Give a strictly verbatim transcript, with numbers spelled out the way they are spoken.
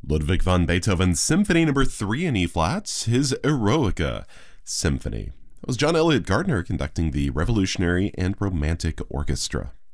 Ludwig van Beethoven's Symphony Number three in E-flat, his Eroica Symphony. That was John Elliott Gardner conducting the Revolutionary and Romantic Orchestra.